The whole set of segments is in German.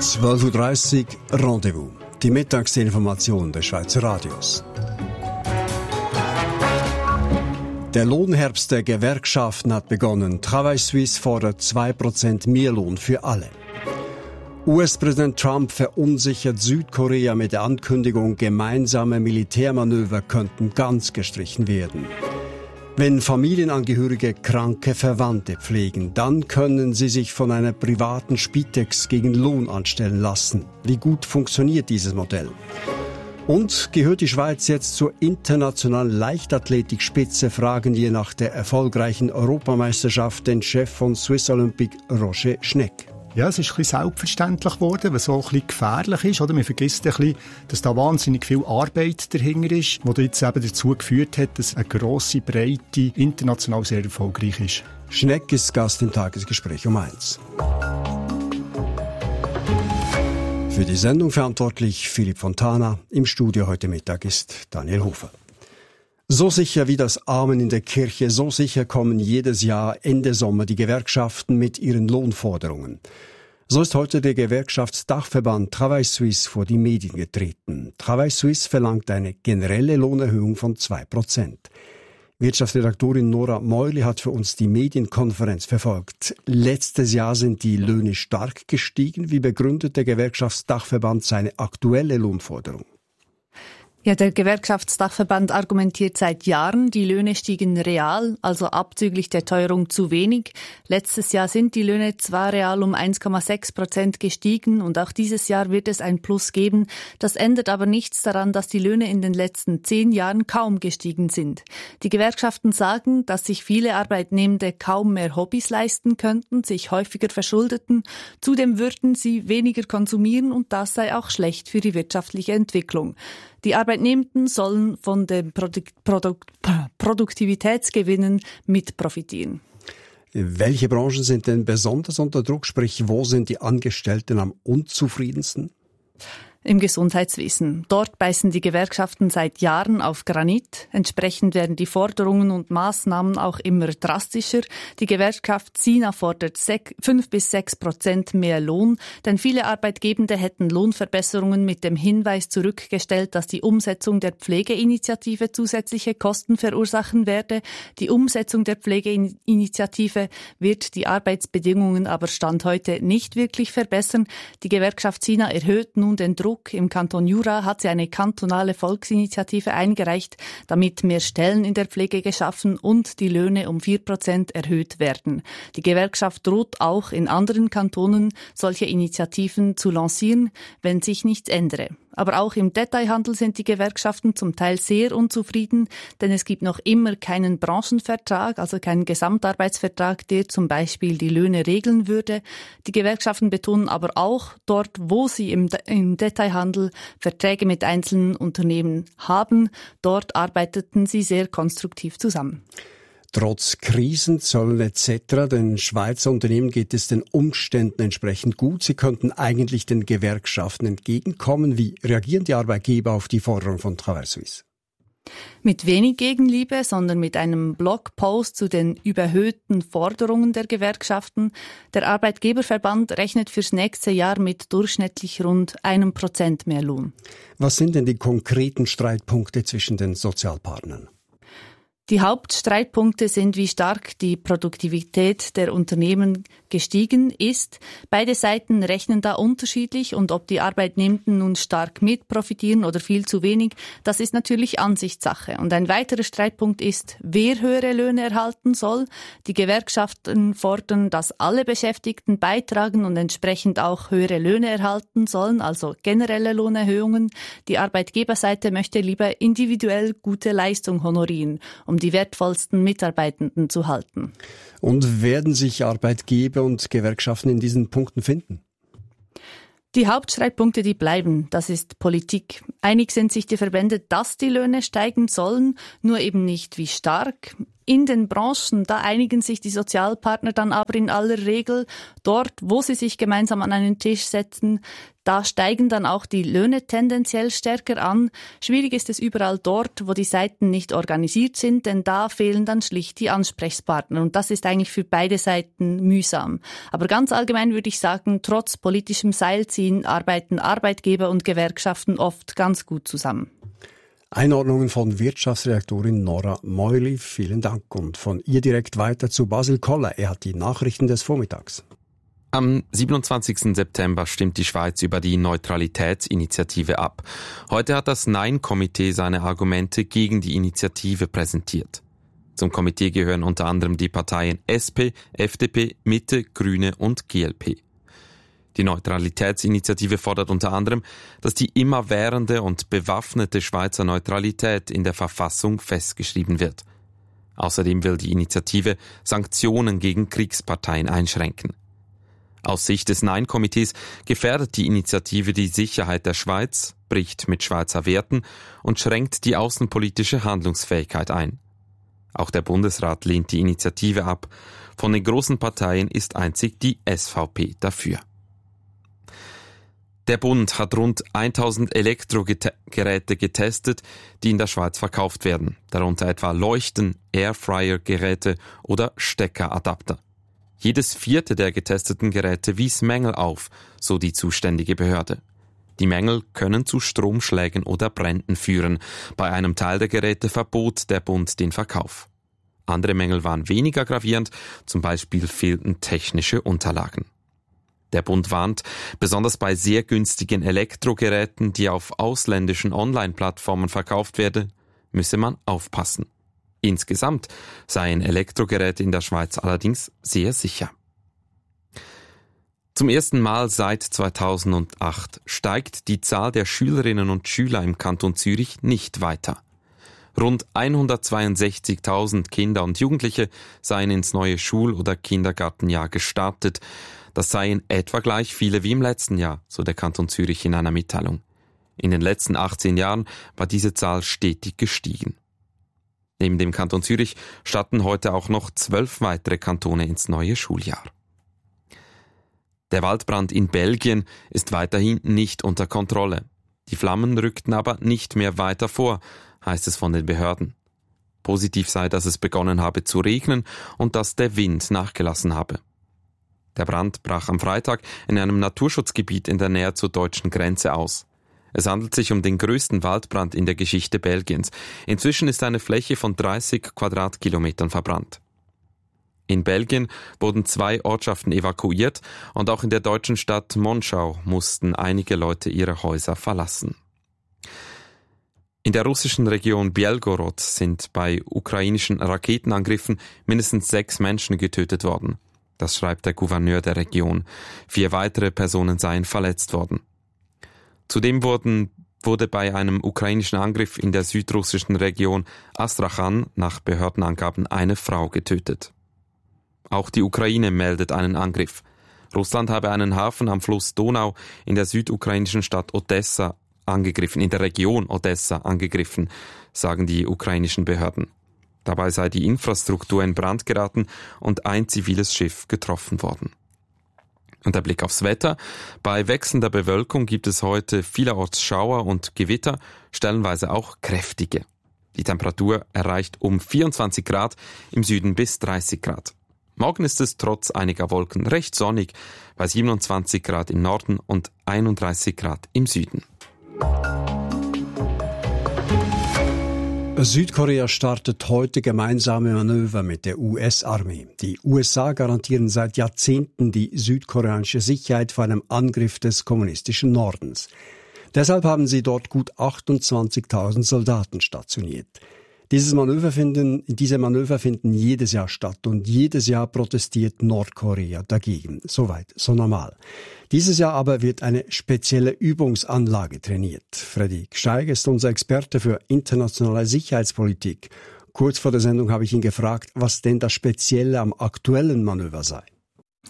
12.30 Uhr Rendezvous. Die Mittagsinformation des Schweizer Radios. Der Lohnherbst der Gewerkschaften hat begonnen. Travail Suisse fordert 2% Mehrlohn für alle. US-Präsident Trump verunsichert Südkorea mit der Ankündigung, gemeinsame Militärmanöver könnten ganz gestrichen werden. Wenn Familienangehörige kranke Verwandte pflegen, dann können sie sich von einer privaten Spitex gegen Lohn anstellen lassen. Wie gut funktioniert dieses Modell? Und gehört die Schweiz jetzt zur internationalen Leichtathletikspitze, fragen wir nach der erfolgreichen Europameisterschaft den Chef von Swiss Olympic, Roger Schneck. Ja, es ist ein bisschen selbstverständlich geworden, was so ein bisschen gefährlich ist. Oder? Man vergisst ein bisschen, dass da wahnsinnig viel Arbeit dahinter ist, die jetzt eben dazu geführt hat, dass eine grosse Breite international sehr erfolgreich ist. Schneck ist Gast im Tagesgespräch um 1. Für die Sendung verantwortlich Philipp Fontana. Im Studio heute Mittag ist Daniel Hofer. So sicher wie das Amen in der Kirche, so sicher kommen jedes Jahr Ende Sommer die Gewerkschaften mit ihren Lohnforderungen. So ist heute der Gewerkschaftsdachverband Travail Suisse vor die Medien getreten. Travail Suisse verlangt eine generelle Lohnerhöhung von 2%. Wirtschaftsredaktorin Nora Meuli hat für uns die Medienkonferenz verfolgt. Letztes Jahr sind die Löhne stark gestiegen. Wie begründet der Gewerkschaftsdachverband seine aktuelle Lohnforderung? Ja, der Gewerkschaftsdachverband argumentiert seit Jahren, die Löhne stiegen real, also abzüglich der Teuerung, zu wenig. Letztes Jahr sind die Löhne zwar real um 1,6% gestiegen und auch dieses Jahr wird es ein Plus geben. Das ändert aber nichts daran, dass die Löhne in den letzten 10 Jahren kaum gestiegen sind. Die Gewerkschaften sagen, dass sich viele Arbeitnehmende kaum mehr Hobbys leisten könnten, sich häufiger verschuldeten. Zudem würden sie weniger konsumieren und das sei auch schlecht für die wirtschaftliche Entwicklung. Die Arbeitnehmenden sollen von den Produktivitätsgewinnen mit profitieren. Welche Branchen sind denn besonders unter Druck? Sprich, wo sind die Angestellten am unzufriedensten? Im Gesundheitswesen. Dort beißen die Gewerkschaften seit Jahren auf Granit. Entsprechend werden die Forderungen und Maßnahmen auch immer drastischer. Die Gewerkschaft SINA fordert 5-6% mehr Lohn, denn viele Arbeitgebende hätten Lohnverbesserungen mit dem Hinweis zurückgestellt, dass die Umsetzung der Pflegeinitiative zusätzliche Kosten verursachen werde. Die Umsetzung der Pflegeinitiative wird die Arbeitsbedingungen aber Stand heute nicht wirklich verbessern. Die Gewerkschaft SINA erhöht nun den Druck. Im Kanton Jura hat sie eine kantonale Volksinitiative eingereicht, damit mehr Stellen in der Pflege geschaffen und die Löhne um 4% erhöht werden. Die Gewerkschaft droht auch in anderen Kantonen solche Initiativen zu lancieren, wenn sich nichts ändere. Aber auch im Detailhandel sind die Gewerkschaften zum Teil sehr unzufrieden, denn es gibt noch immer keinen Branchenvertrag, also keinen Gesamtarbeitsvertrag, der zum Beispiel die Löhne regeln würde. Die Gewerkschaften betonen aber auch, dort wo sie im Detailhandel Verträge mit einzelnen Unternehmen haben, dort arbeiteten sie sehr konstruktiv zusammen. Trotz Krisen, Zöllen etc. den Schweizer Unternehmen geht es den Umständen entsprechend gut. Sie könnten eigentlich den Gewerkschaften entgegenkommen. Wie reagieren die Arbeitgeber auf die Forderung von Travail Suisse? Mit wenig Gegenliebe, sondern mit einem Blogpost zu den überhöhten Forderungen der Gewerkschaften. Der Arbeitgeberverband rechnet fürs nächste Jahr mit durchschnittlich rund 1% mehr Lohn. Was sind denn die konkreten Streitpunkte zwischen den Sozialpartnern? Die Hauptstreitpunkte sind, wie stark die Produktivität der Unternehmen gestiegen ist. Beide Seiten rechnen da unterschiedlich und ob die Arbeitnehmenden nun stark mit profitieren oder viel zu wenig, das ist natürlich Ansichtssache. Und ein weiterer Streitpunkt ist, wer höhere Löhne erhalten soll. Die Gewerkschaften fordern, dass alle Beschäftigten beitragen und entsprechend auch höhere Löhne erhalten sollen, also generelle Lohnerhöhungen. Die Arbeitgeberseite möchte lieber individuell gute Leistung honorieren, um die wertvollsten Mitarbeitenden zu halten. Und werden sich Arbeitgeber und Gewerkschaften in diesen Punkten finden? Die Hauptstreitpunkte, die bleiben, das ist Politik. Einig sind sich die Verbände, dass die Löhne steigen sollen, nur eben nicht wie stark. In den Branchen, da einigen sich die Sozialpartner dann aber in aller Regel. Dort, wo sie sich gemeinsam an einen Tisch setzen, da steigen dann auch die Löhne tendenziell stärker an. Schwierig ist es überall dort, wo die Seiten nicht organisiert sind, denn da fehlen dann schlicht die Ansprechpartner. Und das ist eigentlich für beide Seiten mühsam. Aber ganz allgemein würde ich sagen, trotz politischem Seilziehen arbeiten Arbeitgeber und Gewerkschaften oft ganz gut zusammen. Einordnungen von Wirtschaftsredaktorin Nora Meuli. Vielen Dank. Und von ihr direkt weiter zu Basil Koller. Er hat die Nachrichten des Vormittags. Am 27. September stimmt die Schweiz über die Neutralitätsinitiative ab. Heute hat das Nein-Komitee seine Argumente gegen die Initiative präsentiert. Zum Komitee gehören unter anderem die Parteien SP, FDP, Mitte, Grüne und GLP. Die Neutralitätsinitiative fordert unter anderem, dass die immerwährende und bewaffnete Schweizer Neutralität in der Verfassung festgeschrieben wird. Außerdem will die Initiative Sanktionen gegen Kriegsparteien einschränken. Aus Sicht des Nein-Komitees gefährdet die Initiative die Sicherheit der Schweiz, bricht mit Schweizer Werten und schränkt die außenpolitische Handlungsfähigkeit ein. Auch der Bundesrat lehnt die Initiative ab. Von den großen Parteien ist einzig die SVP dafür. Der Bund hat rund 1000 Elektrogeräte getestet, die in der Schweiz verkauft werden, darunter etwa Leuchten, Airfryer-Geräte oder Steckeradapter. Jedes 4. der getesteten Geräte wies Mängel auf, so die zuständige Behörde. Die Mängel können zu Stromschlägen oder Bränden führen. Bei einem Teil der Geräte verbot der Bund den Verkauf. Andere Mängel waren weniger gravierend, zum Beispiel fehlten technische Unterlagen. Der Bund warnt, besonders bei sehr günstigen Elektrogeräten, die auf ausländischen Online-Plattformen verkauft werden, müsse man aufpassen. Insgesamt seien Elektrogeräte in der Schweiz allerdings sehr sicher. Zum ersten Mal seit 2008 steigt die Zahl der Schülerinnen und Schüler im Kanton Zürich nicht weiter. Rund 162.000 Kinder und Jugendliche seien ins neue Schul- oder Kindergartenjahr gestartet. Das seien etwa gleich viele wie im letzten Jahr, so der Kanton Zürich in einer Mitteilung. In den letzten 18 Jahren war diese Zahl stetig gestiegen. Neben dem Kanton Zürich starten heute auch noch 12 weitere Kantone ins neue Schuljahr. Der Waldbrand in Belgien ist weiterhin nicht unter Kontrolle. Die Flammen rückten aber nicht mehr weiter vor, heißt es von den Behörden. Positiv sei, dass es begonnen habe zu regnen und dass der Wind nachgelassen habe. Der Brand brach am Freitag in einem Naturschutzgebiet in der Nähe zur deutschen Grenze aus. Es handelt sich um den größten Waldbrand in der Geschichte Belgiens. Inzwischen ist eine Fläche von 30 Quadratkilometern verbrannt. In Belgien wurden 2 Ortschaften evakuiert und auch in der deutschen Stadt Monschau mussten einige Leute ihre Häuser verlassen. In der russischen Region Belgorod sind bei ukrainischen Raketenangriffen mindestens 6 Menschen getötet worden. Das schreibt der Gouverneur der Region. 4 weitere Personen seien verletzt worden. Zudem wurde bei einem ukrainischen Angriff in der südrussischen Region Astrachan nach Behördenangaben eine Frau getötet. Auch die Ukraine meldet einen Angriff. Russland habe einen Hafen am Fluss Donau in der südukrainischen Stadt Odessa angegriffen, in der Region Odessa angegriffen, sagen die ukrainischen Behörden. Dabei sei die Infrastruktur in Brand geraten und ein ziviles Schiff getroffen worden. Und der Blick aufs Wetter. Bei wechselnder Bewölkung gibt es heute vielerorts Schauer und Gewitter, stellenweise auch kräftige. Die Temperatur erreicht um 24 Grad, im Süden bis 30 Grad. Morgen ist es trotz einiger Wolken recht sonnig, bei 27 Grad im Norden und 31 Grad im Süden. Südkorea startet heute gemeinsame Manöver mit der US-Armee. Die USA garantieren seit Jahrzehnten die südkoreanische Sicherheit vor einem Angriff des kommunistischen Nordens. Deshalb haben sie dort gut 28.000 Soldaten stationiert. Diese Manöver finden jedes Jahr statt und jedes Jahr protestiert Nordkorea dagegen. Soweit, so normal. Dieses Jahr aber wird eine spezielle Übungsanlage trainiert. Freddy Gsteiger ist unser Experte für internationale Sicherheitspolitik. Kurz vor der Sendung habe ich ihn gefragt, was denn das Spezielle am aktuellen Manöver sei.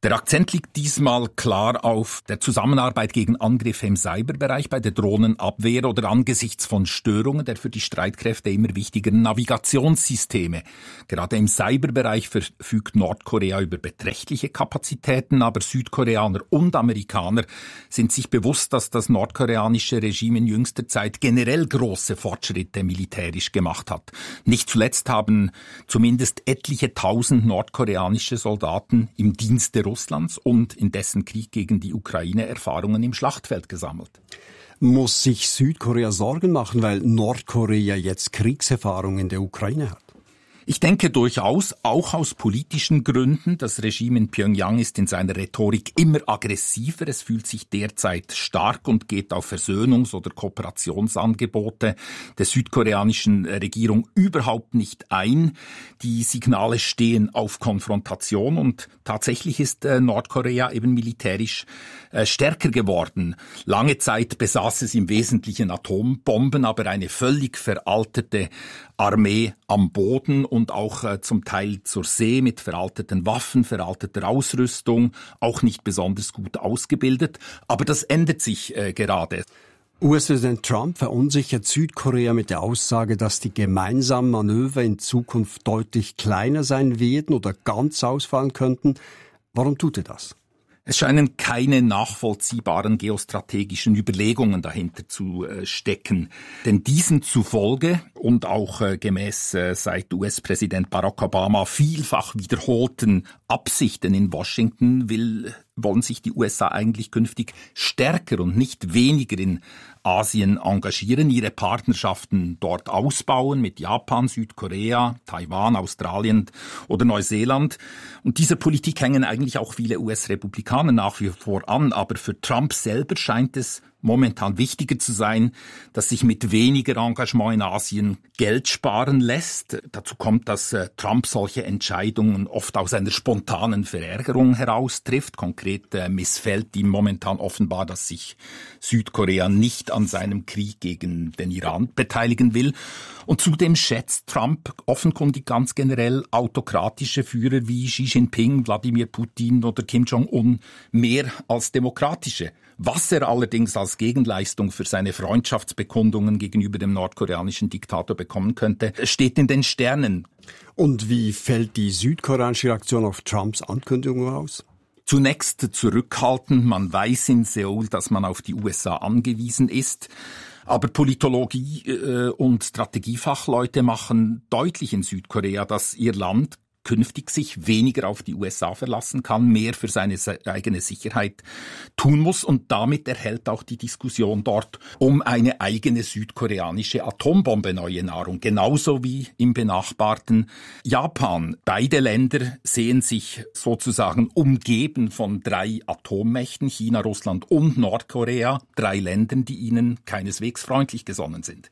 Der Akzent liegt diesmal klar auf der Zusammenarbeit gegen Angriffe im Cyberbereich bei der Drohnenabwehr oder angesichts von Störungen der für die Streitkräfte immer wichtigeren Navigationssysteme. Gerade im Cyberbereich verfügt Nordkorea über beträchtliche Kapazitäten, aber Südkoreaner und Amerikaner sind sich bewusst, dass das nordkoreanische Regime in jüngster Zeit generell große Fortschritte militärisch gemacht hat. Nicht zuletzt haben zumindest etliche tausend nordkoreanische Soldaten im Dienste Russlands und in dessen Krieg gegen die Ukraine Erfahrungen im Schlachtfeld gesammelt. Muss sich Südkorea Sorgen machen, weil Nordkorea jetzt Kriegserfahrung in der Ukraine hat? Ich denke durchaus, auch aus politischen Gründen. Das Regime in Pyongyang ist in seiner Rhetorik immer aggressiver. Es fühlt sich derzeit stark und geht auf Versöhnungs- oder Kooperationsangebote der südkoreanischen Regierung überhaupt nicht ein. Die Signale stehen auf Konfrontation und tatsächlich ist Nordkorea eben militärisch stärker geworden. Lange Zeit besaß es im Wesentlichen Atombomben, aber eine völlig veraltete Armee am Boden und auch zum Teil zur See mit veralteten Waffen, veralteter Ausrüstung, auch nicht besonders gut ausgebildet. Aber das ändert sich gerade. US-Präsident Trump verunsichert Südkorea mit der Aussage, dass die gemeinsamen Manöver in Zukunft deutlich kleiner sein werden oder ganz ausfallen könnten. Warum tut er das? Es scheinen keine nachvollziehbaren geostrategischen Überlegungen dahinter zu stecken. Denn diesen zufolge und auch gemäß seit US-Präsident Barack Obama vielfach wiederholten Absichten in Washington wollen sich die USA eigentlich künftig stärker und nicht weniger in Asien engagieren, ihre Partnerschaften dort ausbauen mit Japan, Südkorea, Taiwan, Australien oder Neuseeland. Und dieser Politik hängen eigentlich auch viele US-Republikaner nach wie vor an. Aber für Trump selber scheint es momentan wichtiger zu sein, dass sich mit weniger Engagement in Asien Geld sparen lässt. Dazu kommt, dass Trump solche Entscheidungen oft aus einer spontanen Verärgerung heraus trifft. Konkret missfällt ihm momentan offenbar, dass sich Südkorea nicht an seinem Krieg gegen den Iran beteiligen will. Und zudem schätzt Trump offenkundig ganz generell autokratische Führer wie Xi Jinping, Wladimir Putin oder Kim Jong-un mehr als demokratische. Was er allerdings als Gegenleistung für seine Freundschaftsbekundungen gegenüber dem nordkoreanischen Diktator bekommen könnte, steht in den Sternen. Und wie fällt die südkoreanische Reaktion auf Trumps Ankündigung aus? Zunächst zurückhaltend. Man weiß in Seoul, dass man auf die USA angewiesen ist. Aber Politologie und Strategiefachleute machen deutlich in Südkorea, dass ihr Land künftig sich weniger auf die USA verlassen kann, mehr für seine eigene Sicherheit tun muss. Und damit erhält auch die Diskussion dort um eine eigene südkoreanische Atombombe neue Nahrung. Genauso wie im benachbarten Japan. Beide Länder sehen sich sozusagen umgeben von 3 Atommächten, China, Russland und Nordkorea. 3 Ländern, die ihnen keineswegs freundlich gesonnen sind.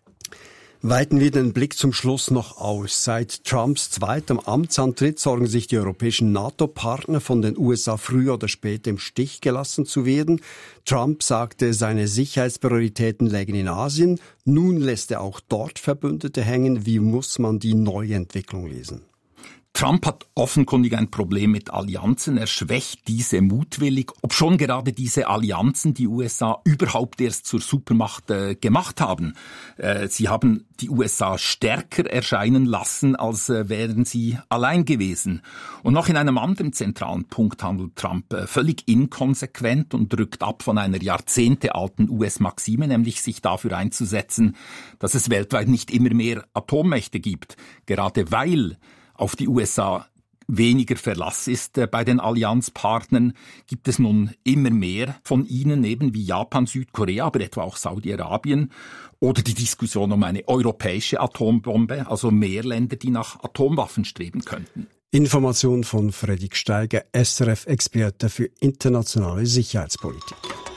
Weiten wir den Blick zum Schluss noch aus. Seit Trumps zweitem Amtsantritt sorgen sich die europäischen NATO-Partner von den USA früher oder später im Stich gelassen zu werden. Trump sagte, seine Sicherheitsprioritäten lägen in Asien. Nun lässt er auch dort Verbündete hängen. Wie muss man die neue Entwicklung lesen? Trump hat offenkundig ein Problem mit Allianzen. Er schwächt diese mutwillig, obschon gerade diese Allianzen die USA überhaupt erst zur Supermacht gemacht haben. Sie haben die USA stärker erscheinen lassen, als wären sie allein gewesen. Und noch in einem anderen zentralen Punkt handelt Trump völlig inkonsequent und rückt ab von einer jahrzehntealten US-Maxime, nämlich sich dafür einzusetzen, dass es weltweit nicht immer mehr Atommächte gibt. Gerade weil auf die USA weniger Verlass ist bei den Allianzpartnern, gibt es nun immer mehr von ihnen, eben wie Japan, Südkorea, aber etwa auch Saudi-Arabien. Oder die Diskussion um eine europäische Atombombe, also mehr Länder, die nach Atomwaffen streben könnten. Information von Fredrik Steiger, SRF-Experte für internationale Sicherheitspolitik.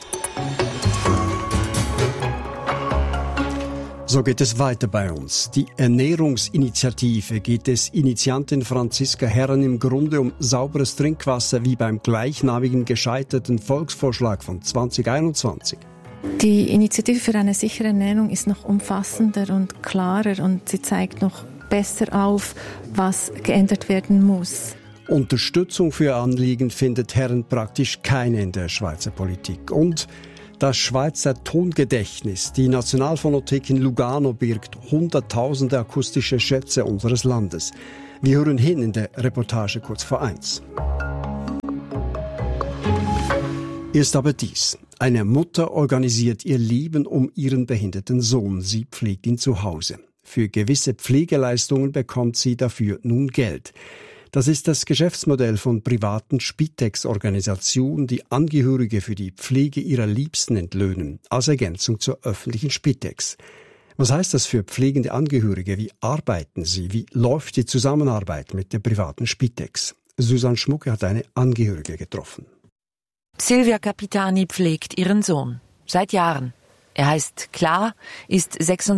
So geht es weiter bei uns. Die Ernährungsinitiative geht es Initiantin Franziska Herren im Grunde um sauberes Trinkwasser wie beim gleichnamigen gescheiterten Volksvorschlag von 2021. Die Initiative für eine sichere Ernährung ist noch umfassender und klarer und sie zeigt noch besser auf, was geändert werden muss. Unterstützung für Anliegen findet Herren praktisch keine in der Schweizer Politik. Und das Schweizer Tongedächtnis, die Nationalphonothek in Lugano, birgt hunderttausende akustische Schätze unseres Landes. Wir hören hin in der Reportage kurz vor 1. Erst aber dies. Eine Mutter organisiert ihr Leben um ihren behinderten Sohn. Sie pflegt ihn zu Hause. Für gewisse Pflegeleistungen bekommt sie dafür nun Geld. Das ist das Geschäftsmodell von privaten Spitex-Organisationen, die Angehörige für die Pflege ihrer Liebsten entlöhnen, als Ergänzung zur öffentlichen Spitex. Was heißt das für pflegende Angehörige? Wie arbeiten sie? Wie läuft die Zusammenarbeit mit der privaten Spitex? Susanne Schmucke hat eine Angehörige getroffen. Silvia Capitani pflegt ihren Sohn. Seit Jahren. Er heißt Klar, ist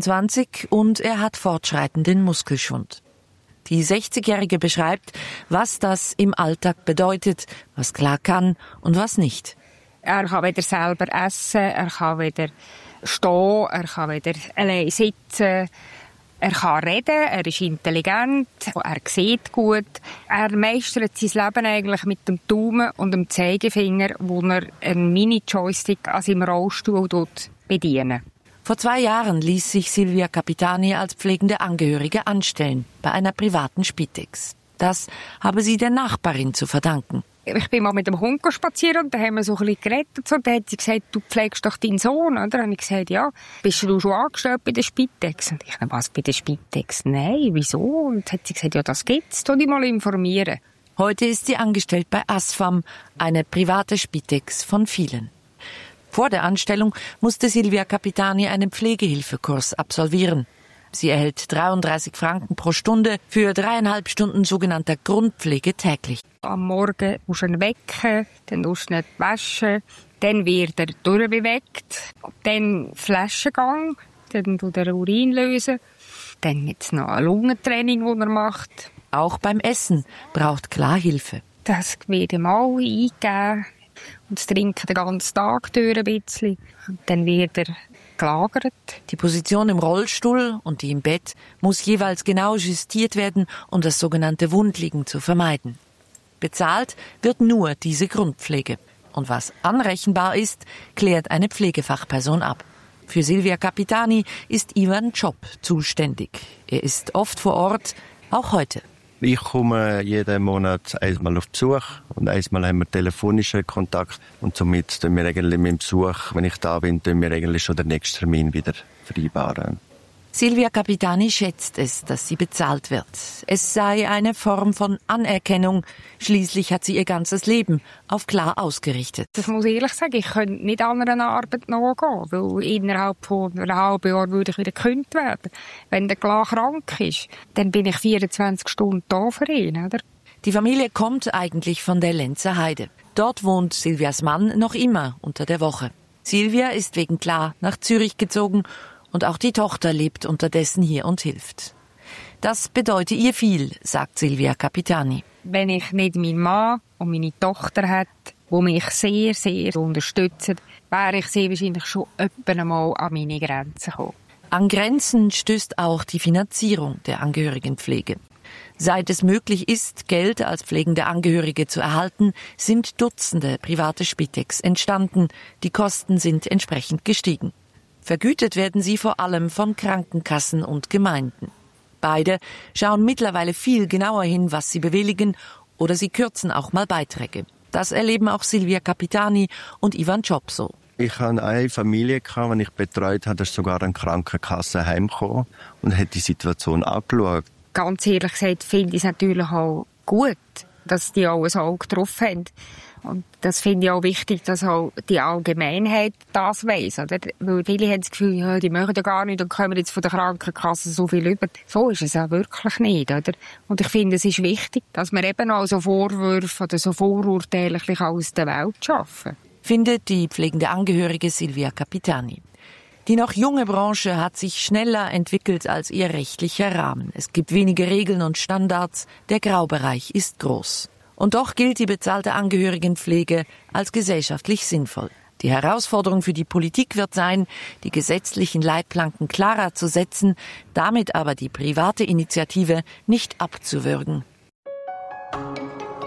26 und er hat fortschreitenden Muskelschwund. Die 60-Jährige beschreibt, was das im Alltag bedeutet, was Klar kann und was nicht. Er kann wieder selber essen, er kann wieder stehen, er kann wieder allein sitzen, er kann reden, er ist intelligent, er sieht gut. Er meistert sein Leben eigentlich mit dem Daumen und dem Zeigefinger, wo er einen Mini-Joystick an seinem Rollstuhl bedienen. Vor 2 Jahren ließ sich Silvia Capitani als pflegende Angehörige anstellen, bei einer privaten Spitex. Das habe sie der Nachbarin zu verdanken. Ich bin mal mit dem Hund spazieren und da haben wir so ein bisschen geredet. Und dann hat sie gesagt, du pflegst doch deinen Sohn, oder? Und habe ich gesagt, ja. Bist du schon angestellt bei der Spitex? Und ich, was, bei der Spitex? Nein, wieso? Und dann hat sie gesagt, ja, das gibt's, tu dich mal informieren. Heute ist sie angestellt bei ASFAM, eine private Spitex von vielen. Vor der Anstellung musste Silvia Capitani einen Pflegehilfekurs absolvieren. Sie erhält 33 Franken pro Stunde für 3,5 Stunden sogenannter Grundpflege täglich. Am Morgen musst du ihn wecken, dann musst du ihn waschen, dann wird er durchbewegt, dann Flaschengang, dann tut er Urin lösen, dann gibt es noch ein Lungentraining, das er macht. Auch beim Essen braucht Klar Hilfe. Das wird ihm auch eingegeben und das trinkt den ganzen Tag durch ein bisschen. Und dann wird er gelagert. Die Position im Rollstuhl und die im Bett muss jeweils genau justiert werden, um das sogenannte Wundliegen zu vermeiden. Bezahlt wird nur diese Grundpflege. Und was anrechenbar ist, klärt eine Pflegefachperson ab. Für Silvia Capitani ist Ivan Job zuständig. Er ist oft vor Ort, auch heute. Ich komme jeden Monat einmal auf Besuch und einmal haben wir telefonischen Kontakt. Und somit tun wir eigentlich mit dem Besuch, wenn ich da bin, tun wir eigentlich schon den nächsten Termin wieder vereinbaren. Silvia Capitani schätzt es, dass sie bezahlt wird. Es sei eine Form von Anerkennung. Schließlich hat sie ihr ganzes Leben auf Klar ausgerichtet. Ich muss ehrlich sagen, ich könnte nicht an einer Arbeit nachgehen, weil innerhalb von einem halben Jahr würde ich wieder gekündigt werden. Wenn der Klar krank ist, dann bin ich 24 Stunden da für ihn, oder? Die Familie kommt eigentlich von der Lenzer Heide. Dort wohnt Silvias Mann noch immer unter der Woche. Silvia ist wegen Klar nach Zürich gezogen und auch die Tochter lebt unterdessen hier und hilft. Das bedeutet ihr viel, sagt Silvia Capitani. Wenn ich nicht meinen Mann und meine Tochter hätte, die mich sehr, sehr unterstützen, wäre ich sehr wahrscheinlich schon einmal an meine Grenzen gekommen. An Grenzen stößt auch die Finanzierung der Angehörigenpflege. Seit es möglich ist, Geld als pflegende Angehörige zu erhalten, sind Dutzende private Spitex entstanden. Die Kosten sind entsprechend gestiegen. Vergütet werden sie vor allem von Krankenkassen und Gemeinden. Beide schauen mittlerweile viel genauer hin, was sie bewilligen, oder sie kürzen auch mal Beiträge. Das erleben auch Silvia Capitani und Ivan Job so. Ich hatte eine Familie, die ich betreut habe, da ist sogar eine Krankenkasse heimgekommen und hat die Situation angeschaut. Ganz ehrlich gesagt finde ich es natürlich auch gut, dass die auch ein Auge drauf haben. Und das finde ich auch wichtig, dass auch die Allgemeinheit das weiss, oder? Weil viele haben das Gefühl, ja, die machen ja gar nicht und kommen jetzt von der Krankenkasse so viel über. So ist es auch wirklich nicht, oder? Und ich finde, es ist wichtig, dass wir eben auch so Vorwürfe oder so Vorurteile aus der Welt schaffen. Findet die pflegende Angehörige Silvia Capitani. Die noch junge Branche hat sich schneller entwickelt als ihr rechtlicher Rahmen. Es gibt wenige Regeln und Standards, der Graubereich ist groß. Und doch gilt die bezahlte Angehörigenpflege als gesellschaftlich sinnvoll. Die Herausforderung für die Politik wird sein, die gesetzlichen Leitplanken klarer zu setzen, damit aber die private Initiative nicht abzuwürgen.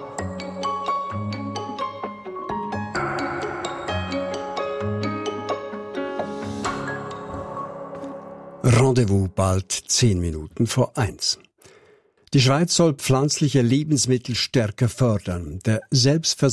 Rendezvous bald 1:10. Die Schweiz soll pflanzliche Lebensmittel stärker fördern. Der